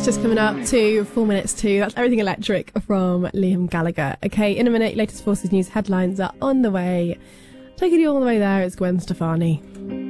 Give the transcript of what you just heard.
It's just coming up to 4 minutes to. That's Everything Electric from Liam Gallagher. Okay, in a minute, latest Forces News headlines are on the way. Taking you all the way there, it's Gwen Stefani.